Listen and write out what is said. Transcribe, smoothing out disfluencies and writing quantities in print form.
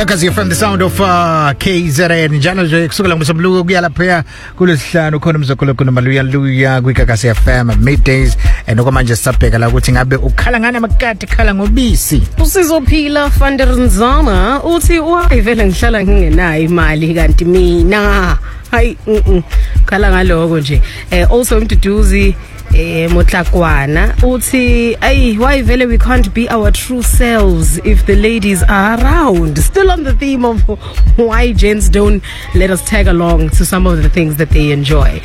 Gagasi FM, the sound of KZN. Njalo nje kusukela ngomsombuluko kuya lapha kulesihlanu khona umzokolo khona Luya kwiGagasi FM middays nokwamanje sisabheka la ukuthi ngabe ukhala ngani amakati khala ngobisi. Usizophila Fanderzana uthi wayivela ngihlala ngingenayo imali kanti mina hayi khala ngaloko nje. Also Mduduzi Motlakwana uthi why vele we can't be our true selves if the ladies are around. Still on the theme of why gents don't let us tag along to some of the things that they enjoy.